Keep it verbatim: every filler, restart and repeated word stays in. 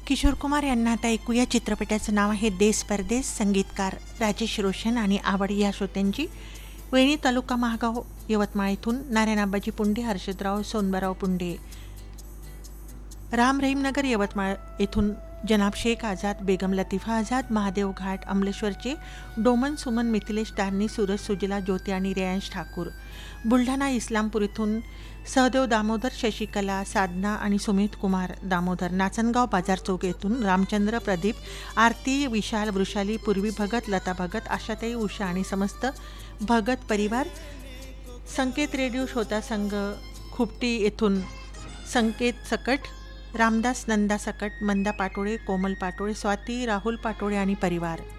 किशोर कुमार यांना आता ऐकूया. चित्रपटाचं नाव आहे देश परदेश. संगीतकार राजेश रोशन आणि आवड या श्रोत्यांची. वैणी तालुका महागाव यवतमाळ येथून नारायण आबाजी पुंडे, हर्षदराव सोनबाराव पुंडे. राम रहीमनगर यवतमाळ येथून जनाब शेख आझाद, बेगम लतिफा आझाद, महादेव घाट अमलेश्वरचे डोमन सुमन, मिथिलेश दारणी, सूरज सुजला, ज्योती आणि रेयांश ठाकूर. बुलढाणा इस्लामपूर येथून सहदेव दामोदर, शशिकला, साधना आणि सुमित कुमार दामोदर. नाचनगाव बाजार चौक येथून रामचंद्र, प्रदीप, आरती, विशाल, वृषाली, पूर्वी भगत, लता भगत, आशाताई, उषा आणि समस्त भगत परिवार. संकेत रेडिओ श्रोता संघ खुपटी येथून संकेत सकट, रामदास, नंदा सकट, मंदा पाटोळे, कोमल पाटोळे, स्वाती, राहुल पाटोळे आणि परिवार.